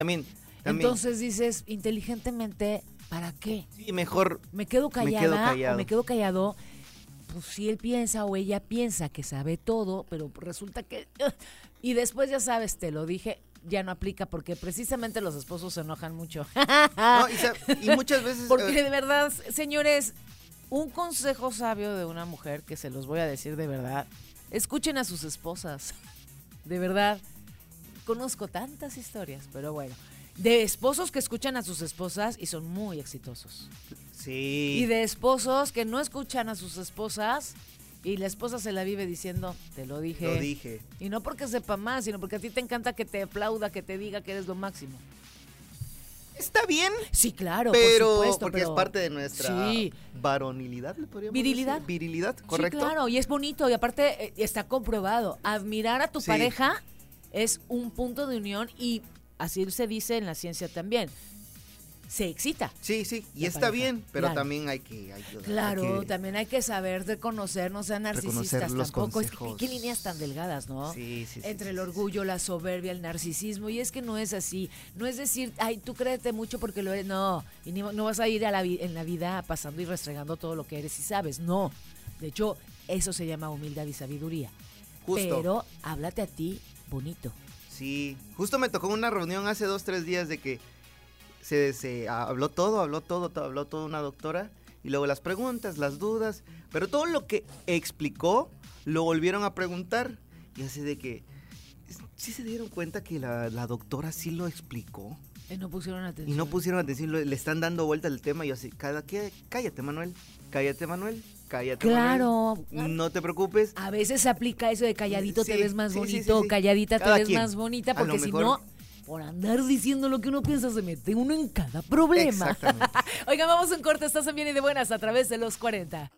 También. Entonces dices, inteligentemente, ¿para qué? Sí, mejor ¿Me quedo callada callado. o me quedo callado? Pues si él piensa o ella piensa que sabe todo, pero resulta que... Y después ya sabes, te lo dije, ya no aplica porque precisamente los esposos se enojan mucho. No, y muchas veces... Porque de verdad, señores, un consejo sabio de una mujer, que se los voy a decir de verdad, escuchen a sus esposas. De verdad, conozco tantas historias, pero bueno, de esposos que escuchan a sus esposas y son muy exitosos. Sí. Y de esposos que no escuchan a sus esposas y la esposa se la vive diciendo, te lo dije. Lo dije. Y no porque sepa más, sino porque a ti te encanta que te aplauda, que te diga que eres lo máximo. Está bien. Sí, claro, pero, por supuesto. porque pero es parte de nuestra sí. varonilidad, ¿le podríamos Virilidad. decir? Virilidad, ¿correcto? Sí, claro, y es bonito y aparte está comprobado. Admirar a tu Sí. pareja es un punto de unión y así se dice en la ciencia también. Se excita. Sí, y La está pareja, bien, pero claro. también hay que ayudar. Claro, también hay que saber reconocer, no sean narcisistas Reconocer los tampoco. consejos. ¿Qué líneas tan delgadas, no? Sí. Entre el orgullo, la soberbia, el narcisismo. Y es que no es así. No es decir, ay, tú créete mucho porque lo eres. No, y no vas a ir en la vida pasando y restregando todo lo que eres y sabes. No. De hecho, eso se llama humildad y sabiduría. Justo. Pero háblate a ti bonito. Sí, justo me tocó una reunión hace 2-3 días de que se habló todo una doctora, y luego las preguntas, las dudas, pero todo lo que explicó lo volvieron a preguntar, y así de que, ¿sí se dieron cuenta que la doctora sí lo explicó? Y no pusieron atención. Y no pusieron atención, le están dando vuelta al tema, y yo así, cállate Manuel, Claro. Manuel, no te preocupes. A veces se aplica eso de calladito Sí, te ves más sí, bonito, sí. calladita Cada te ves quien. más bonita, A lo porque si mejor- no, por andar diciendo lo que uno piensa se mete uno en cada problema. Exactamente. Oigan, vamos a un corte, estás en Bien y de Buenas a través de los 40.